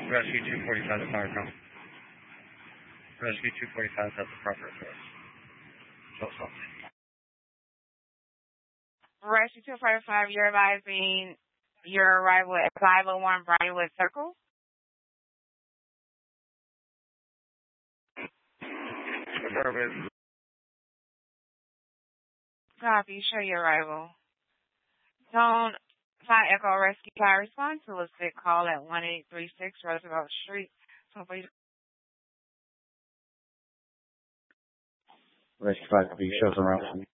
Rescue 245 to fire call. Rescue 245 has the proper address. So something. Rescue 245, you're advising your arrival at 501 Briarwood Circle. Affirmative. Copy, show your arrival. Tone 5 Echo Rescue Fire Response to a sick call at 1836 Roosevelt Street. Rescue 5 could be shows around for me.